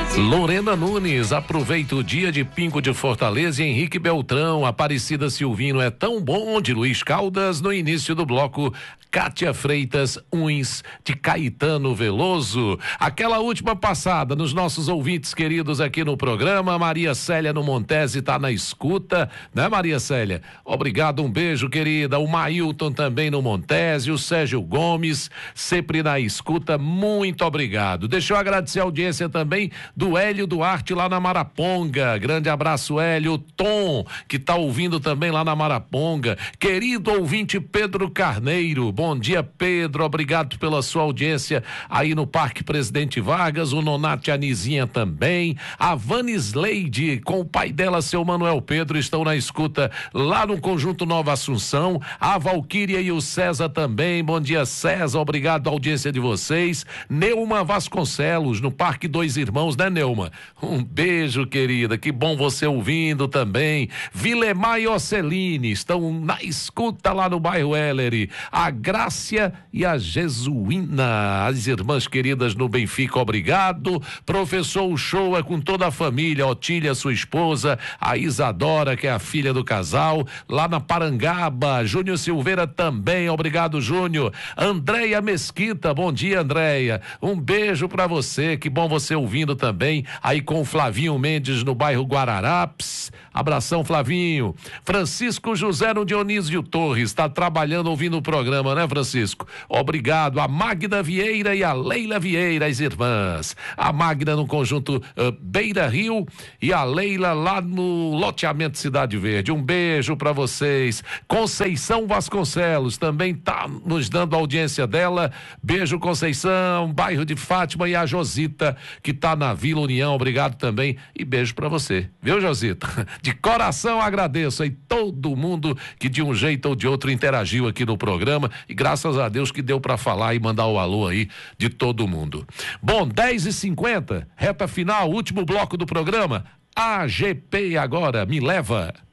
Lorena Nunes, aproveita o dia de Pingo de Fortaleza e Henrique Beltrão. Aparecida Silvino é tão bom, de Luiz Caldas. No início do bloco, Kátia Freitas, uns de Caetano Veloso. Aquela última passada nos nossos ouvintes queridos aqui no programa. Maria Célia no Montese tá na escuta, né, Maria Célia? Obrigado, um beijo, querida. O Mailton também no Montese, o Sérgio Gomes, sempre na escuta, muito obrigado. Deixa eu agradecer a audiência também do Hélio Duarte lá na Maraponga. Grande abraço, Hélio. Tom, que tá ouvindo também lá na Maraponga. Querido ouvinte Pedro Carneiro, bom dia, Pedro, obrigado pela sua audiência aí no Parque Presidente Vargas. O Nonato e a Nizinha também. A Vanisleide com o pai dela, seu Manuel Pedro, estão na escuta lá no Conjunto Nova Assunção. A Valquíria e o César também. Bom dia, César, obrigado a audiência de vocês. Neuma Vasconcelos no Parque Dois Irmãos, né, Neuma? Um beijo, querida, que bom você ouvindo também. Vilemar e Oceline estão na escuta lá no bairro Ellery. A Grácia e a Jesuína, as irmãs queridas no Benfica, obrigado. Professor, o show é com toda a família, Otília, sua esposa, a Isadora, que é a filha do casal, lá na Parangaba. Júnior Silveira também, obrigado, Júnior. Andréia Mesquita, bom dia, Andréia. Um beijo pra você, que bom você ouvindo também, aí com o Flavinho Mendes no bairro Guararapes. Abração, Flavinho. Francisco José no Dionísio Torres, está trabalhando ouvindo o programa, né, Francisco? Obrigado. A Magda Vieira e a Leila Vieira, as irmãs. A Magda no conjunto Beira Rio e a Leila lá no loteamento Cidade Verde. Um beijo para vocês. Conceição Vasconcelos também tá nos dando a audiência dela. Beijo, Conceição, bairro de Fátima, e a Josita, que tá na Vila União, obrigado também, e beijo pra você, viu, Josita? De coração agradeço aí todo mundo que de um jeito ou de outro interagiu aqui no programa, e graças a Deus que deu pra falar e mandar o alô aí de todo mundo. Bom, 10h50, reta final, último bloco do programa. AGP agora, me leva.